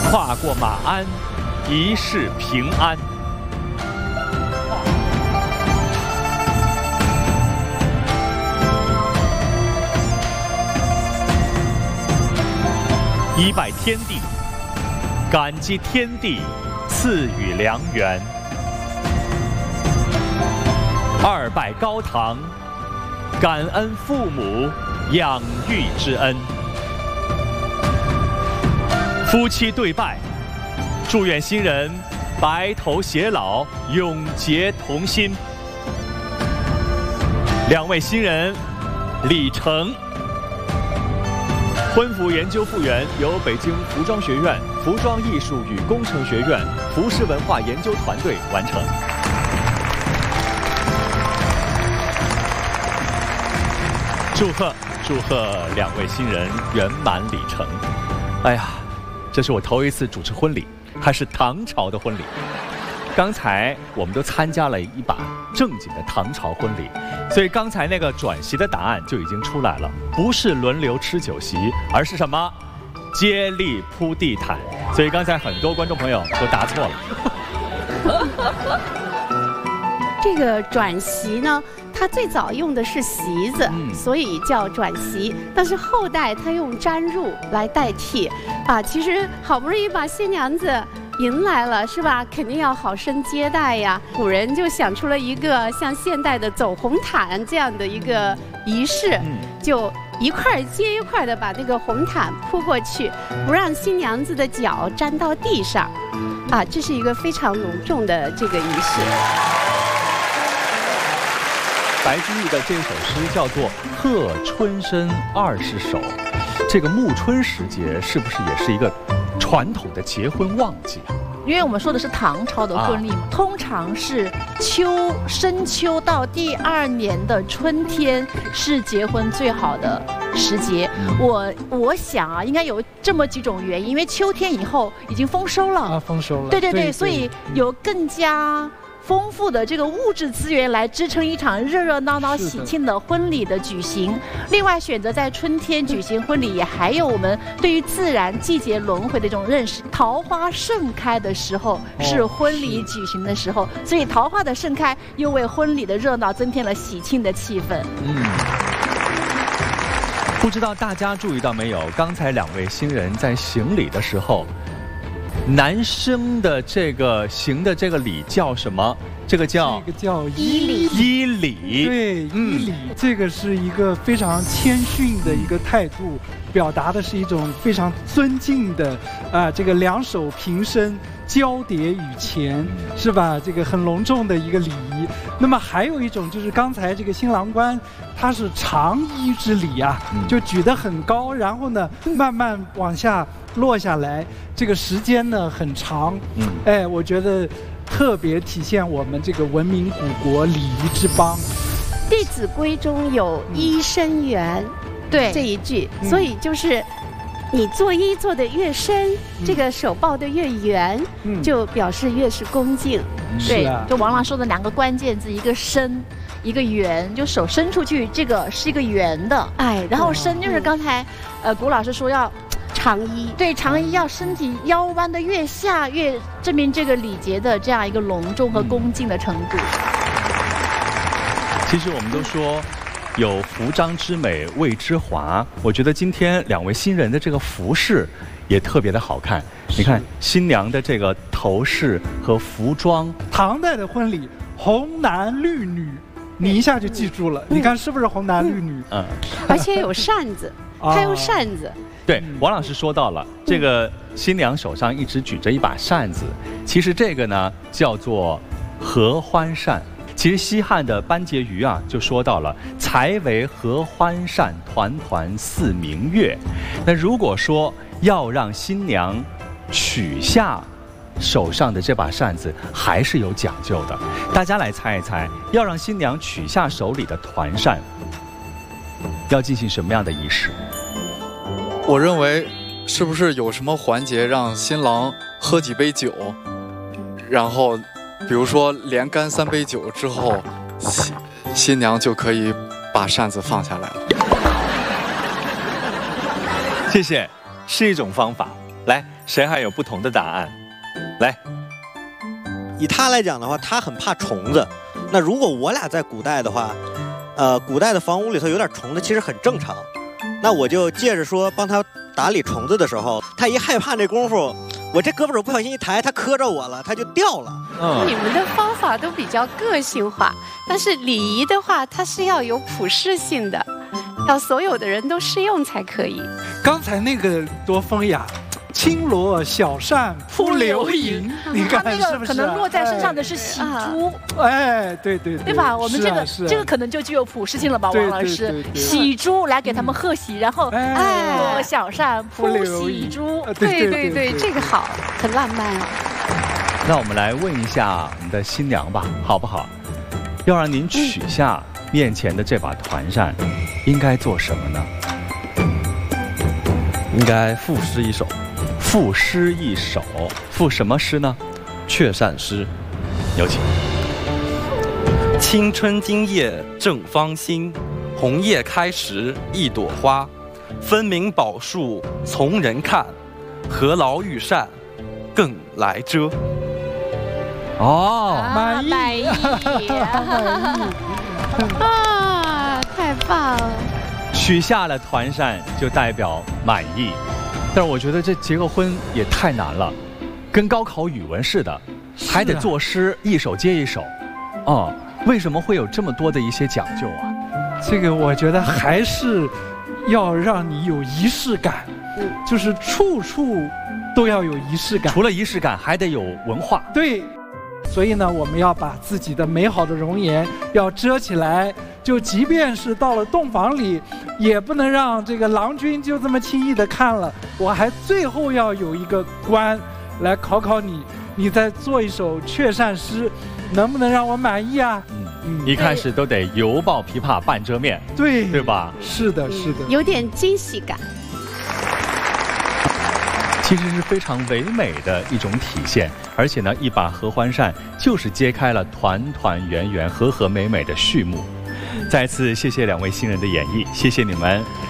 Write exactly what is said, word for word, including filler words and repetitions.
跨过马鞍，一世平安。一拜天地，感激天地赐予良缘；二拜高堂，感恩父母养育之恩；夫妻对拜，祝愿新人白头偕老，永结同心。两位新人礼成。婚服研究复原由北京服装学院服装艺术与工程学院服饰文化研究团队完成。祝贺祝贺两位新人圆满礼成。哎呀，这是我头一次主持婚礼，还是唐朝的婚礼。刚才我们都参加了一把正经的唐朝婚礼，所以刚才那个转席的答案就已经出来了，不是轮流吃酒席，而是什么？接力铺地毯。所以刚才很多观众朋友都答错了。 这个转席呢，它最早用的是席子，嗯、所以叫转席。但是后代它用沾入来代替，啊，其实好不容易把新娘子迎来了，是吧？肯定要好生接待呀。古人就想出了一个像现代的走红毯这样的一个仪式，嗯、就一块接一块的把这个红毯铺过去，不让新娘子的脚沾到地上，啊，这是一个非常隆重的这个仪式。 白居易的这首诗叫做《贺春申二十首》，这个暮春时节是不是也是一个传统的结婚旺季？ 因为我们说的是唐朝的婚礼嘛，啊、通常是秋深秋到第二年的春天是结婚最好的时节。嗯、我我想啊，应该有这么几种原因，因为秋天以后已经丰收了啊，丰收了。 对对 对, 对，所以有更加丰富的这个物质资源来支撑一场热热闹闹喜庆的婚礼的举行。另外，选择在春天举行婚礼，也还有我们对于自然季节轮回的一种认识。桃花盛开的时候是婚礼举行的时候，哦、所以桃花的盛开又为婚礼的热闹增添了喜庆的气氛。 嗯。不知道大家注意到没有？刚才两位新人在行礼的时候，男生的这个行的这个礼叫什么？这个叫这个叫依礼。 依礼， 对，依礼，嗯、这个是一个非常谦逊的一个态度，表达的是一种非常尊敬的啊、呃，这个两手平伸，交叠于前，是吧？这个很隆重的一个礼仪。那么还有一种就是刚才这个新郎官，他是长揖之礼啊，嗯、就举得很高，然后呢慢慢往下落下来，这个时间呢很长。嗯，哎，我觉得特别体现我们这个文明古国礼仪之邦。 《弟子规》中有“揖深圆”，对这一句，嗯、所以就是你做揖做得越深，嗯、这个手抱得越圆，嗯、就表示越是恭敬。 对，啊、就王老说的两个关键字，一个深，一个圆，就手伸出去，这个是一个圆的，哎，然后深就是刚才，呃，谷老师说要长揖， 对，长揖要身体腰弯的越下，越证明这个礼节的这样一个隆重和恭敬的程度。 其实我们都说有服装之美谓之华，我觉得今天两位新人的这个服饰也特别的好看。你看新娘的这个头饰和服装， 唐代的婚礼红男绿女，你一下就记住了。嗯、你看是不是红男绿女？ 嗯， 而且有扇子，还有扇子。 对，王老师说到了，这个新娘手上一直举着一把扇子，其实这个呢叫做合欢扇。其实西汉的班婕妤啊就说到了“才为合欢扇，团团似明月”。那如果说要让新娘取下手上的这把扇子，还是有讲究的。大家来猜一猜，要让新娘取下手里的团扇，要进行什么样的仪式？ 我认为，是不是有什么环节让新郎喝几杯酒，然后，比如说连干三杯酒之后，新新娘就可以把扇子放下来了。 谢谢，是一种方法。 来，谁还有不同的答案？来， 以他来讲的话，他很怕虫子。那如果我俩在古代的话，呃，古代的房屋里头有点虫子，其实很正常。那我就借着说帮他打理虫子的时候，他一害怕那功夫，我这胳膊肘不小心一抬，他磕着我了，他就掉了。 嗯，你们的方法都比较个性化，但是礼仪的话，它是要有普适性的，要所有的人都适用才可以。 刚才那个多风雅。轻罗小扇扑流萤，你看是不是？ 可能落在身上的是喜珠， 哎，对对对吧？我们这个这个可能就具有普适性了吧，王老师。喜珠来给他们贺喜，然后哎，落小扇扑喜珠， 对对对，这个好，很浪漫哦。 那我们来问一下我们的新娘吧，好不好？要让您取下面前的这把团扇，应该做什么呢？ 应该赋诗一首。 赋诗一首，赋什么诗呢？ 雀扇诗。 有请。 青春今夜正芳心，红叶开时一朵花。分明宝树从人看，何劳玉扇更来遮。 哦， 满意， 满意啊，太棒了！ 取下了团扇就代表满意。但是我觉得这结个婚也太难了，跟高考语文似的，还得作诗一首接一首。哦，为什么会有这么多的一些讲究啊？ 这个我觉得还是要让你有仪式感，就是处处都要有仪式感。 除了仪式感，还得有文化。 对，所以呢，我们要把自己的美好的容颜要遮起来。就即便是到了洞房里，也不能让这个郎君就这么轻易的看了，我还最后要有一个关来考考你，你再做一首雀扇诗，能不能让我满意啊？ 嗯嗯，一开始都得犹抱琵琶半遮面， 对对吧？ 是的，是的， 有点惊喜感。 其实是非常唯美的一种体现，而且呢，一把合欢扇就是揭开了团团圆圆、和和美美的序幕。再次谢谢两位新人的演绎，谢谢你们。